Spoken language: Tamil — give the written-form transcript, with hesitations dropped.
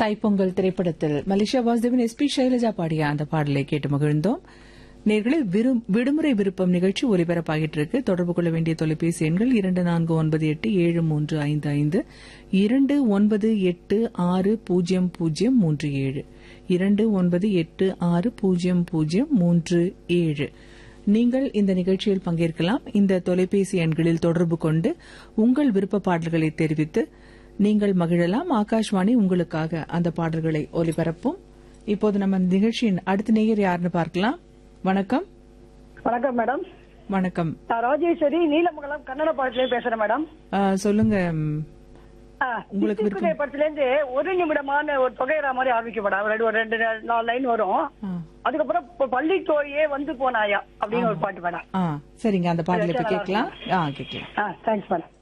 தைப்பொங்கல் திரைப்படத்தில் Malaysia Vasudevan S B Shailaja பாடிய அந்த பாடலை கேட்டு மகிழ்ந்தோம். நேர்களே, விடுமுறை விருப்பம் நிகழ்ச்சி ஒலிபரப்பாகிட்டு இருக்கு. தொடர்பு கொள்ள வேண்டிய தொலைபேசி எண்கள் 24987355 29860037 29860037. நீங்கள் இந்த நிகழ்ச்சியில் பங்கேற்கலாம். இந்த தொலைபேசி எண்களில் தொடர்பு கொண்டு உங்கள் விருப்ப பாடல்களை தெரிவித்து நீங்கள் மகிழலாம். ஆகாஷ்வாணி உங்களுக்காக அந்த பாடல்களை ஒலிபரப்பும். இப்போது நம்ம நிகழ்ச்சியின் அடுத்த நேயர் யாருன்னு பார்க்கலாம். வணக்கம். வணக்கம் மேடம். வணக்கம். நான் ராஜேஸ்வரி நீலமங்கலம் கன்னட பாடத்திலே பேசுறேன் மேடம். சொல்லுங்க. உங்களுக்கு படத்துல இருந்து ஒரு நிமிடமான ஒரு தொகையற மாதிரி ஆரம்பிக்கப்படும். ஒரு 2-4 லைன் வரும். அதுக்கப்புறம் பள்ளி தோழியே வந்து போனாயா அப்படின்னு ஒரு பாட்டு மேடம். சரிங்க, அந்த பாடலை இப்ப கேட்கலாம். கேட்கலாம். Thanks madam.